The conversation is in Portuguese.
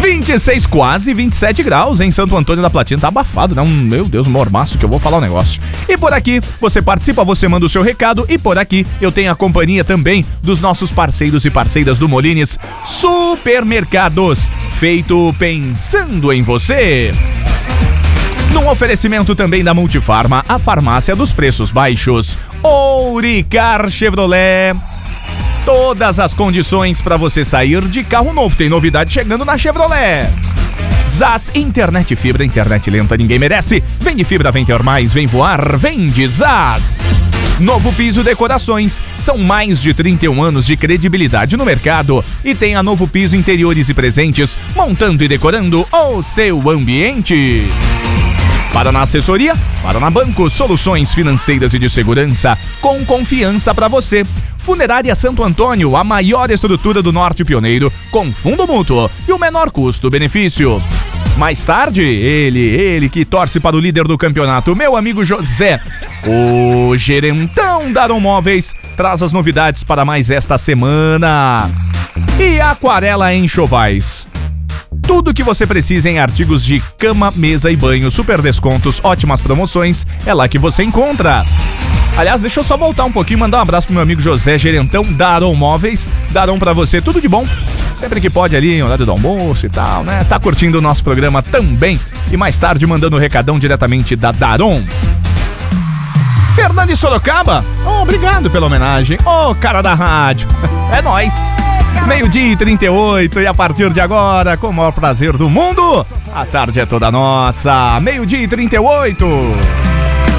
26, quase 27 graus em Santo Antônio da Platina. Tá abafado, né? Meu Deus, mormaço que eu vou falar um negócio. E por aqui, você participa, você manda o seu recado. E por aqui, eu tenho a companhia também dos nossos parceiros e parceiras do Molines Supermercados. Feito pensando em você. Num oferecimento também da Multifarma, a farmácia dos preços baixos. Ouricar Chevrolet. Todas as condições para você sair de carro novo. Tem novidade chegando na Chevrolet. Zaz Internet Fibra, internet lenta ninguém merece. Vem de fibra, vem ter mais, vem voar, vem de Zaz. Novo Piso Decorações. São mais de 31 anos de credibilidade no mercado. E tem a Novo Piso Interiores e Presentes, montando e decorando o seu ambiente. Paraná Assessoria, Paraná Banco, soluções financeiras e de segurança com confiança para você. Funerária Santo Antônio, a maior estrutura do Norte Pioneiro, com fundo mútuo e o menor custo-benefício. Mais tarde, ele que torce para o líder do campeonato, meu amigo José, o gerentão da Aron Móveis, traz as novidades para mais esta semana. E Aquarela Enxovais. Tudo que você precisa em artigos de cama, mesa e banho, super descontos, ótimas promoções, é lá que você encontra. Aliás, deixa eu só voltar um pouquinho e mandar um abraço pro meu amigo José, gerentão da Aron Móveis. Daron pra você, tudo de bom. Sempre que pode ali, em horário do almoço e tal, né? Tá curtindo o nosso programa também. E mais tarde mandando um recadão diretamente da Daron. Fernando de Sorocaba, obrigado pela homenagem. Cara da rádio, é nóis. 12h38 e a partir de agora, com o maior prazer do mundo, a tarde é toda nossa. 12h38.